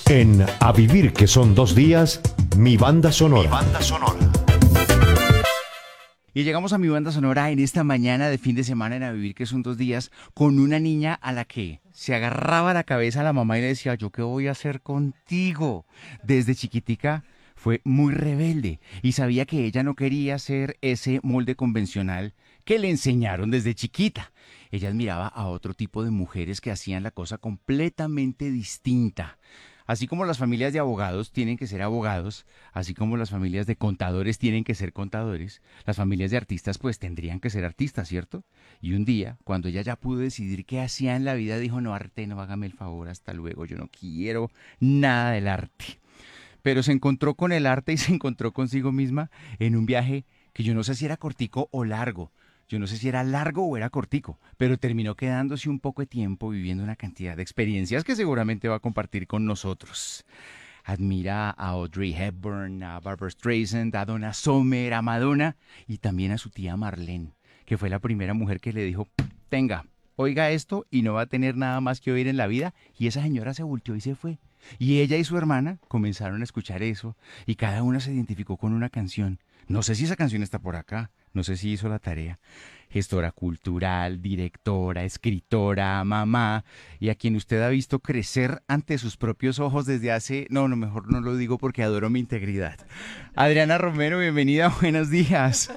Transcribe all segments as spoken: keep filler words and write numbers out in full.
En A Vivir que son dos días, mi banda sonora. Mi banda sonora. Y llegamos a mi banda sonora en esta mañana de fin de semana en A Vivir que son dos días con una niña a la que se agarraba la cabeza a la mamá y le decía, ¿yo qué voy a hacer contigo? Desde chiquitica fue muy rebelde y sabía que ella no quería ser ese molde convencional que le enseñaron desde chiquita. Ella admiraba a otro tipo de mujeres que hacían la cosa completamente distinta. Así como las familias de abogados tienen que ser abogados, así como las familias de contadores tienen que ser contadores, las familias de artistas pues tendrían que ser artistas, ¿cierto? Y un día, cuando ella ya pudo decidir qué hacía en la vida, dijo, no, arte, no, hágame el favor, hasta luego, yo no quiero nada del arte. Pero se encontró con el arte y se encontró consigo misma en un viaje que yo no sé si era cortico o largo. Yo no sé si era largo o era cortico, pero terminó quedándose un poco de tiempo viviendo una cantidad de experiencias que seguramente va a compartir con nosotros. Admira a Audrey Hepburn, a Barbra Streisand, a Donna Summer, a Madonna y también a su tía Marlene, que fue la primera mujer que le dijo, tenga, oiga esto y no va a tener nada más que oír en la vida. Y esa señora se volteó y se fue. Y ella y su hermana comenzaron a escuchar eso y cada una se identificó con una canción. No sé si esa canción está por acá, no sé si hizo la tarea. Gestora cultural, directora, escritora, mamá, y a quien usted ha visto crecer ante sus propios ojos desde hace... No, no, mejor no lo digo porque adoro mi integridad. Adriana Romero, bienvenida, buenos días.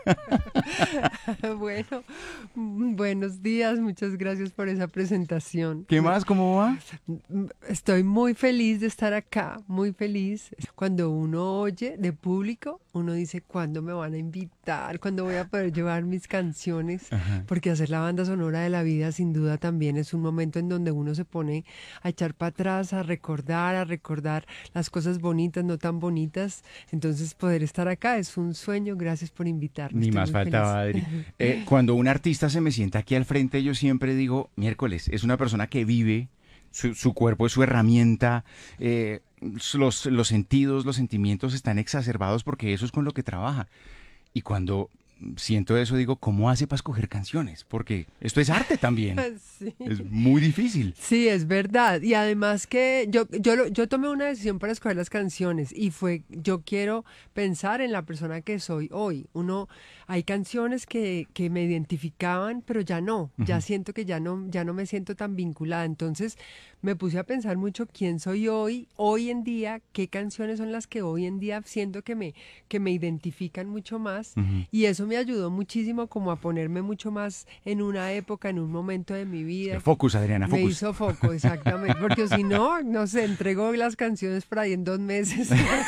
Bueno, buenos días, muchas gracias por esa presentación. ¿Qué más? ¿Cómo va? Estoy muy feliz de estar acá, muy feliz. Cuando uno oye de público, uno dice, ¿cuándo me van a invitar? ¿Cuándo voy a poder llevar mis canciones? Ajá. Porque hacer la banda sonora de la vida sin duda también es un momento en donde uno se pone a echar para atrás, a recordar, a recordar las cosas bonitas, no tan bonitas. Entonces poder estar acá es un sueño. Gracias por invitarme. Ni Estoy más muy faltaba, feliz. Adri. Eh, cuando un artista se me sienta aquí al frente, yo siempre digo, miércoles, es una persona que vive, su, su cuerpo es su herramienta, eh, los, los sentidos, los sentimientos están exacerbados porque eso es con lo que trabaja. Y cuando siento eso, digo, ¿cómo hace para escoger canciones? Porque esto es arte también. Sí. Es muy difícil. Sí, es verdad. Y además que yo, yo, lo- yo tomé una decisión para escoger las canciones y fue, yo quiero pensar en la persona que soy hoy. Uno, hay canciones que, que me identificaban, pero ya no. Ya Ujú. siento que ya no, ya no me siento tan vinculada. Entonces me puse a pensar mucho quién soy hoy, hoy en día, qué canciones son las que hoy en día siento que me, que me identifican mucho más. Ujú. Y eso me ayudó muchísimo como a ponerme mucho más en una época, en un momento de mi vida. Focus, Adriana, Me focus. hizo foco, exactamente, porque si no, no sé, entrego las canciones por ahí en dos meses.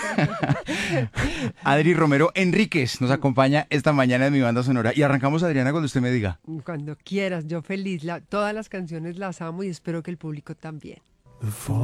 Adri Romero Enríquez nos acompaña esta mañana en mi banda sonora. Y arrancamos, Adriana, cuando usted me diga. Cuando quieras, yo feliz. La- todas las canciones las amo y espero que el público también.